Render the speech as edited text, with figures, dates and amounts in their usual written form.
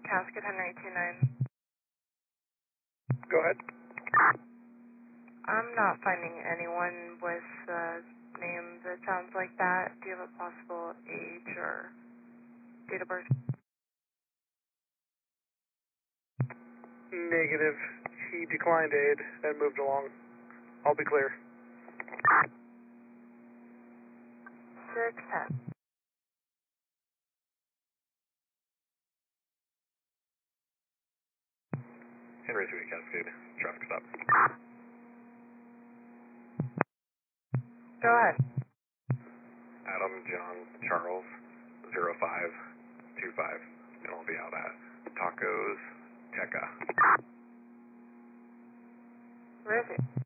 Casket Henry 29. Go ahead. I'm not finding anyone with a name that sounds like that. Do you have a possible age or date of birth? Negative. He declined aid and moved along. I'll be clear. 610. Henry 3 Cascade, traffic stop. Go ahead. Adam John Charles 0525, and I'll be out at Tacos Teca. Where is he?